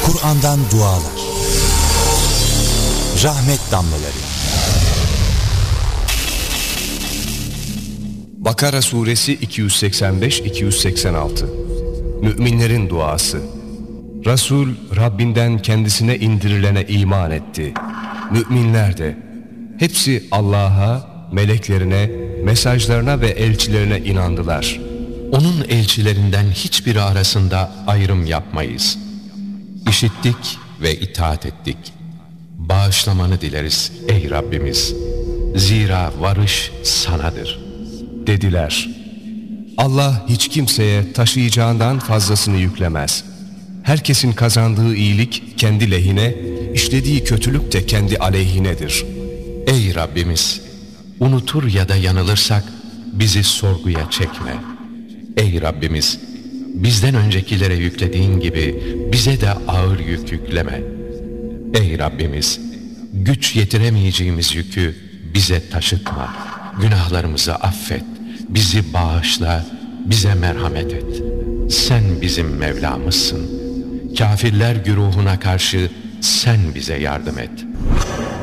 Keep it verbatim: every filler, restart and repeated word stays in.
Kur'an'dan dualar, rahmet damlaları. Bakara suresi iki yüz seksen beş iki yüz seksen altı. Müminlerin duası. Resul Rabbinden kendisine indirilene iman etti. Müminler de hepsi Allah'a, meleklerine, mesajlarına ve elçilerine inandılar. Onun elçilerinden hiçbiri arasında ayrım yapmayız. İşittik ve itaat ettik. Bağışlamanı dileriz ey Rabbimiz. Zira varış sanadır. Dediler. Allah hiç kimseye taşıyacağından fazlasını yüklemez. Herkesin kazandığı iyilik kendi lehine, işlediği kötülük de kendi aleyhinedir. Ey Rabbimiz, unutur ya da yanılırsak bizi sorguya çekme. Ey Rabbimiz, bizden öncekilere yüklediğin gibi bize de ağır yük yükleme. Ey Rabbimiz, güç yetiremeyeceğimiz yükü bize taşıtma. Günahlarımızı affet, bizi bağışla, bize merhamet et. Sen bizim Mevlamızsın. Kafirler güruhuna karşı sen bize yardım et.